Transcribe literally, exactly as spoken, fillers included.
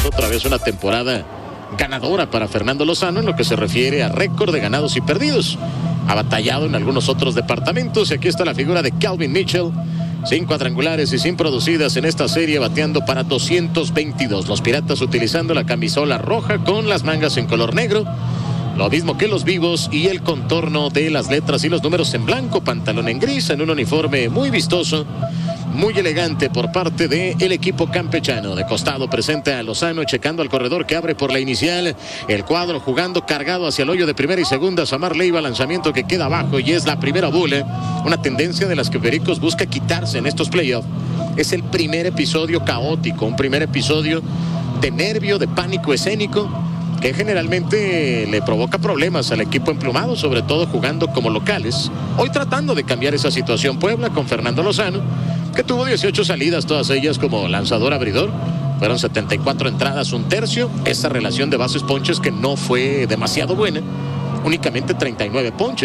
otra vez una temporada ganadora para Fernando Lozano en lo que se refiere a récord de ganados y perdidos. Ha batallado en algunos otros departamentos y aquí está la figura de Calvin Mitchell. Sin cuadrangulares y sin producidas en esta serie, bateando para doscientos veintidós. Los Piratas utilizando la camisola roja con las mangas en color negro. Lo mismo que los vivos y el contorno de las letras y los números en blanco, pantalón en gris, en un uniforme muy vistoso, muy elegante por parte del equipo campechano. De costado presenta a Lozano, checando al corredor que abre por la inicial. El cuadro jugando cargado hacia el hoyo de primera y segunda. Samar Leiva, lanzamiento que queda abajo y es la primera bule. Una tendencia de las que Pericos busca quitarse en estos playoffs. Es el primer episodio caótico, un primer episodio de nervio, de pánico escénico, que generalmente le provoca problemas al equipo emplumado, sobre todo jugando como locales. Hoy tratando de cambiar esa situación Puebla con Fernando Lozano, que tuvo dieciocho salidas, todas ellas como lanzador abridor. Fueron setenta y cuatro entradas, un tercio. Esa relación de bases ponches que no fue demasiado buena. Únicamente treinta y nueve ponches.